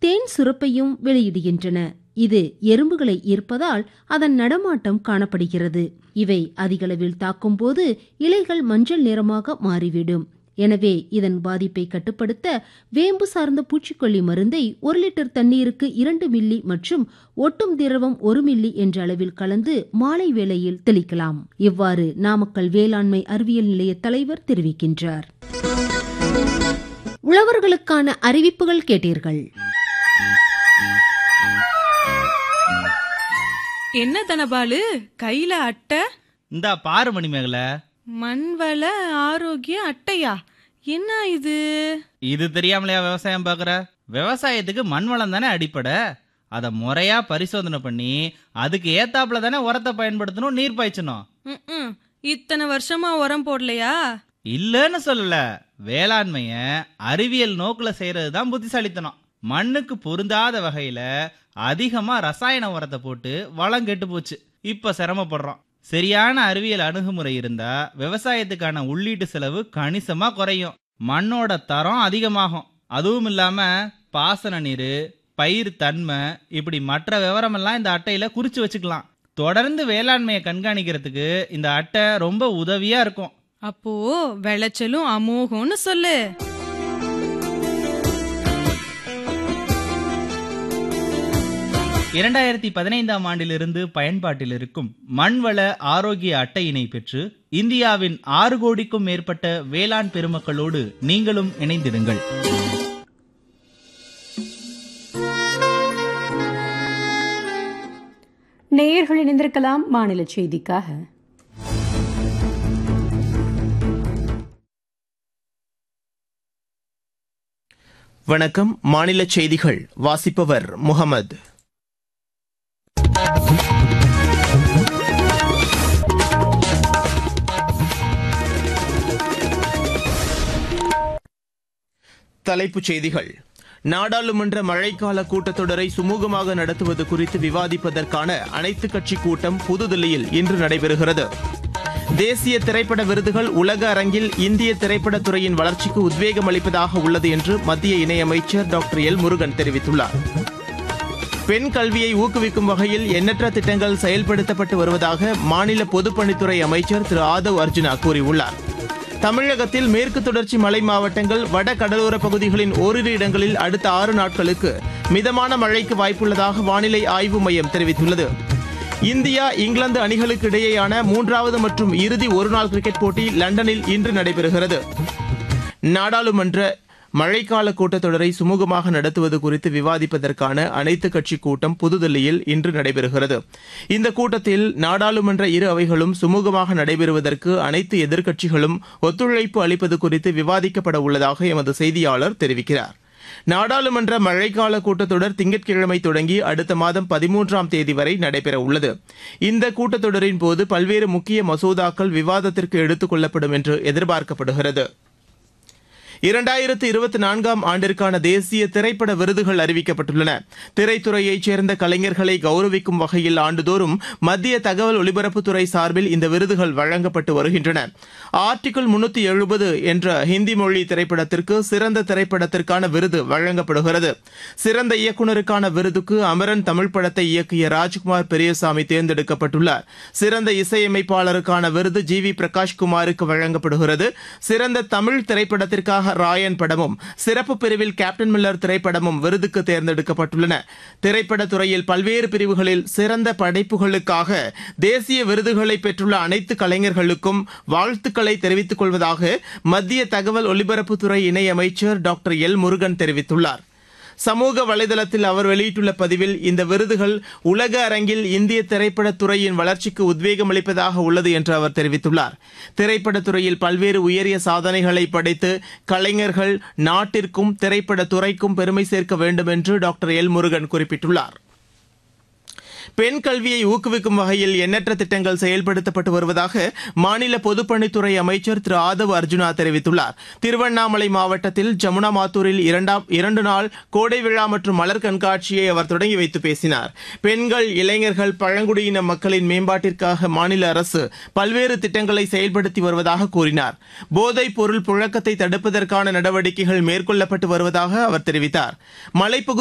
தேன் சுரப்பையும் வெளியிடுகின்றன. இது எறும்புகளை ஈர்ப்பதால் அதன் நடமாட்டம் காணப்படுகிறது. இவை அதிகளவில் தாக்கும் போது இலைகள் மஞ்சள் நிறமாக மாறிவிடும். எனவே இதன் பாதிப்பை கட்டுப்படுத்த வேம்பு சார்ந்த பூச்சிக்கொல்லி மருந்தை 1 லிட்டர் தண்ணீருக்கு 2 மில்லி மற்றும் ஒட்டும் திரவம் 1 மில்லி என்ற அளவில் கலந்து மாலை வேளையில் தெளிக்கலாம். இவ்வாறு நாமக்கல் வேளாண்மை அறிவியல் நிலைய தலைவர் தெரிவிக்கின்றார். உழவர்களுக்கான அறிவிப்புகள் கேட்டீர்கள். என்ன தனபாலு கையில அட்டை? இந்த பாரு மணிமேகல, மண்வள ஆரோக்கிய அட்டையா? என்ன இது? இது தெரியாமலையா விவசாயம் பாக்குற? விவசாயத்துக்கு மண் வளம் தானே அடிப்படை. அத முறையா பரிசோதனை பண்ணி அதுக்கு ஏத்தாப்புல தானே உரத்தை பயன்படுத்தணும், நீர் பாய்ச்சணும். இத்தனை வருஷமா உரம் போடலையா? இல்லன்னு சொல்லல, வேளாண்மைய அறிவியல் நோக்குல செய்யறதுதான் புத்திசாலித்தனம். மண்ணுக்கு பொருந்தாத வகையில அதிகமா ரசாயன உரத்தை போட்டு வளம் கெட்டு போச்சு. இப்ப சிரமப்படுறோம். சரியான அறிவியல் அணுகுமுறை இருந்தா விவசாயத்துக்கான உள்ளீட்டு செலவு கணிசமா குறையும், மண்ணோட தரம் அதிகமாகும். அதுவும் இல்லாம பாசன நீர், பயிர் தன்மை, இப்படி மற்ற விவரம் எல்லாம் இந்த அட்டையில குறிச்சு வச்சுக்கலாம். தொடர்ந்து வேளாண்மையை கண்காணிக்கிறதுக்கு இந்த அட்டை ரொம்ப உதவியா இருக்கும். அப்போ விளைச்சலும் அமோகம்னு சொல்லு. 2015ஆம் ஆண்டிலிருந்து பயன்பாட்டில் இருக்கும் மண்வள ஆரோக்கிய அட்டையினை பெற்று இந்தியாவின் 6 கோடிக்கும் மேற்பட்ட வேளாண் பெருமக்களோடு நீங்களும் இணைந்திடுங்கள். நேயர்கள் இணைந்திருக்கலாம் மாநில செய்திக்காக. வணக்கம். மாநில செய்திகள் வாசிப்பவர் முகமது. தலைப்புச் செய்திகள். நாடாளுமன்ற மழைக்கால கூட்டத்தொடரை சுமூகமாக நடத்துவது குறித்து விவாதிப்பதற்கான அனைத்துக் கட்சி கூட்டம் புதுதில்லியில் இன்று நடைபெறுகிறது. தேசிய திரைப்பட விருதுகள் உலக அரங்கில் இந்திய திரைப்படத்துறையின் வளர்ச்சிக்கு உத்வேகம் அளிப்பதாக உள்ளது என்று மத்திய இணையமைச்சர் டாக்டர் எல் முருகன் தெரிவித்துள்ளார். பெண் கல்வியை ஊக்குவிக்கும் வகையில் எண்ணற்ற திட்டங்கள் செயல்படுத்தப்பட்டு வருவதாக மாநில பொதுப்பணித்துறை அமைச்சர் திரு ஆதவ் அர்ஜுனா கூறியுள்ளார். தமிழகத்தில் மேற்கு தொடர்ச்சி மலை மாவட்டங்கள், வட கடலோர பகுதிகளின் ஓரிரு இடங்களில் அடுத்த 6 நாட்களுக்கு மிதமான மழைக்கு வாய்ப்புள்ளதாக வானிலை ஆய்வு மையம் தெரிவித்துள்ளது. இந்தியா இங்கிலாந்து அணிகளுக்கு இடையேயான 3வது மற்றும் இறுதி ஒருநாள் கிரிக்கெட் போட்டி லண்டனில் இன்று நடைபெறுகிறது. நாடாளுமன்ற மழைக்கால கூட்டத்தொடரை சுமூகமாக நடத்துவது குறித்து விவாதிப்பதற்கான அனைத்துக் கட்சி கூட்டம் புதுதில்லியில் இன்று நடைபெறுகிறது. இந்த கூட்டத்தில் நாடாளுமன்ற இரு அவைகளும் சுமூகமாக நடைபெறுவதற்கு அனைத்து எதிர்க்கட்சிகளும் ஒத்துழைப்பு அளிப்பது குறித்து விவாதிக்கப்பட உள்ளதாக எமது செய்தியாளர் தெரிவிக்கிறார். நாடாளுமன்ற மழைக்கால கூட்டத்தொடர் திங்கட்கிழமை தொடங்கி அடுத்த மாதம் 13ஆம் தேதி வரை நடைபெற உள்ளது. இந்த கூட்டத்தொடரின் போது பல்வேறு முக்கிய மசோதாக்கள் விவாதத்திற்கு எடுத்துக் கொள்ளப்படும் என்று எதிர்பார்க்கப்படுகிறது. 2024ஆம் ஆண்டிற்கான தேசிய திரைப்பட விருதுகள் அறிவிக்கப்பட்டுள்ளன. திரைத்துறையைச் சேர்ந்த கலைஞர்களை கௌரவிக்கும் வகையில் ஆண்டுதோறும் மத்திய தகவல் ஒலிபரப்புத்துறை சார்பில் இந்த விருதுகள் வழங்கப்பட்டு வருகின்றன. ஆர்டிகிள் 370 என்ற ஹிந்தி மொழி திரைப்படத்திற்கு சிறந்த திரைப்படத்திற்கான விருது வழங்கப்படுகிறது. சிறந்த இயக்குநருக்கான விருதுக்கு அமரன் தமிழ் படத்தை இயக்கிய ராஜ்குமார் பெரியசாமி தேர்ந்தெடுக்கப்பட்டுள்ளார். சிறந்த இசையமைப்பாளருக்கான விருது ஜி.வி. பிரகாஷ்குமாருக்கு வழங்கப்படுகிறது. சிறந்த தமிழ் திரைப்படத்திற்காக ராயன் படமும், சிறப்பு பிரிவில் கேப்டன் மில்லர் திரைப்படமும் விருதுக்கு தேர்ந்தெடுக்கப்பட்டுள்ளன. திரைப்பட துறையில் பல்வேறு பிரிவுகளில் சிறந்த படைப்புகளுக்காக தேசிய விருதுகளை பெற்றுள்ள அனைத்து கலைஞர்களுக்கும் வாழ்த்துக்களை தெரிவித்துக் கொள்வதாக மத்திய தகவல் ஒலிபரப்புத்துறை இணையமைச்சர் டாக்டர் எல் முருகன் தெரிவித்துள்ளார். சமூக வலைதளத்தில் அவர் வெளியிட்டுள்ள பதிவில் இந்த விருதுகள் உலக அரங்கில் இந்திய திரைப்படத் துறையின் வளர்ச்சிக்கு உத்வேகம் அளிப்பதாக உள்ளது என்று அவர் தெரிவித்துள்ளார். திரைப்படத் துறையில் பல்வேறு உயரிய சாதனைகளை படைத்து கலைஞர்கள் நாட்டிற்கும் திரைப்படத் துறைக்கும் பெருமை சேர்க்க வேண்டும் என்று டாக்டர் எல் முருகன் குறிப்பிட்டுள்ளார். பெண் கல்வியை ஊக்குவிக்கும் வகையில் எண்ணற்ற திட்டங்கள் செயல்படுத்தப்பட்டு வருவதாக மாநில பொதுப்பணித்துறை அமைச்சர் திரு ஆதவ் அர்ஜுனா தெரிவித்துள்ளார். திருவண்ணாமலை மாவட்டத்தில் ஜமுனா மாத்தூரில் 2 நாள் கோடை விழா மற்றும் மலர் கண்காட்சியை அவர் தொடங்கி வைத்து பேசினார். பெண்கள், இளைஞர்கள், பழங்குடியின மக்களின் மேம்பாட்டிற்காக மாநில அரசு பல்வேறு திட்டங்களை செயல்படுத்தி வருவதாக கூறினார். போதைப் பொருள் புழக்கத்தை தடுப்பதற்கான நடவடிக்கைகள் மேற்கொள்ளப்பட்டு வருவதாக அவர் தெரிவித்தார். மலைப்பகுதி